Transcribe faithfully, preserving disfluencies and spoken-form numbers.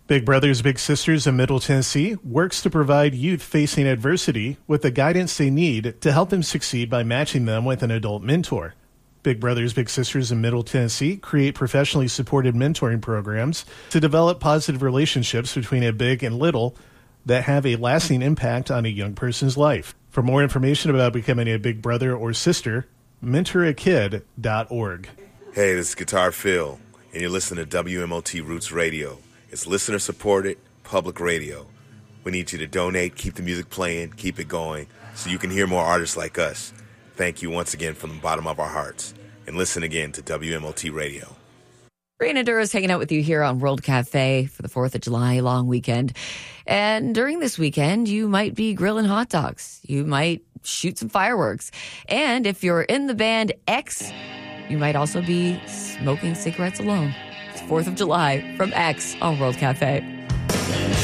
Big Brothers Big Sisters of Middle Tennessee works to provide youth facing adversity with the guidance they need to help them succeed by matching them with an adult mentor. Big Brothers Big Sisters of Middle Tennessee create professionally supported mentoring programs to develop positive relationships between a big and little that have a lasting impact on a young person's life. For more information about becoming a big brother or sister, mentor a kid dot org. Hey, this is Guitar Phil, and you're listening to W M O T Roots Radio. It's listener-supported public radio. We need you to donate, keep the music playing, keep it going, so you can hear more artists like us. Thank you once again from the bottom of our hearts. And listen again to W M O T Radio. Ray Nadura is hanging out with you here on World Cafe for the fourth of July long weekend. And during this weekend, you might be grilling hot dogs. You might shoot some fireworks. And if you're in the band X, you might also be smoking cigarettes alone. It's fourth of July from X on World Cafe.